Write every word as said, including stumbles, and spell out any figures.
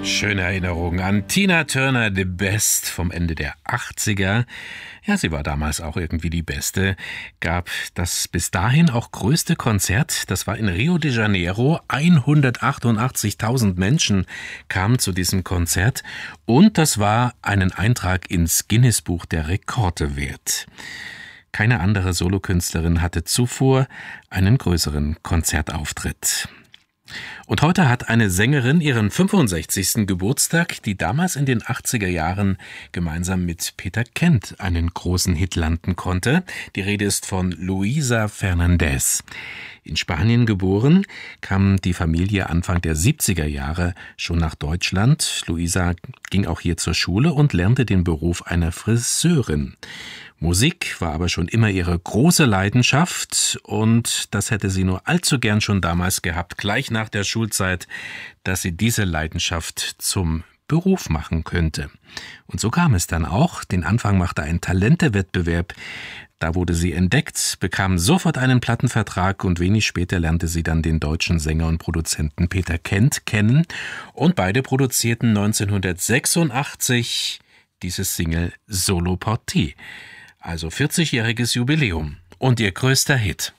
Schöne Erinnerung an Tina Turner, The Best vom Ende der achtziger. Ja, sie war damals auch irgendwie die Beste. Gab das bis dahin auch größte Konzert, das war in Rio de Janeiro. hundertachtundachtzigtausend Menschen kamen zu diesem Konzert und das war einen Eintrag ins Guinness-Buch der Rekorde wert. Keine andere Solokünstlerin hatte zuvor einen größeren Konzertauftritt. Und heute hat eine Sängerin ihren fünfundsechzigsten Geburtstag, die damals in den achtziger Jahren gemeinsam mit Peter Kent einen großen Hit landen konnte. Die Rede ist von Luisa Fernandez. In Spanien geboren, kam die Familie Anfang der siebziger Jahre schon nach Deutschland. Luisa ging auch hier zur Schule und lernte den Beruf einer Friseurin. Musik war aber schon immer ihre große Leidenschaft und das hätte sie nur allzu gern schon damals gehabt, gleich nach der Schulzeit, dass sie diese Leidenschaft zum Beruf machen könnte. Und so kam es dann auch. Den Anfang machte ein Talentewettbewerb. Da wurde sie entdeckt, bekam sofort einen Plattenvertrag und wenig später lernte sie dann den deutschen Sänger und Produzenten Peter Kent kennen und beide produzierten neunzehnhundertsechsundachtzig dieses Single Solo Porté. Also vierzigjähriges Jubiläum und ihr größter Hit.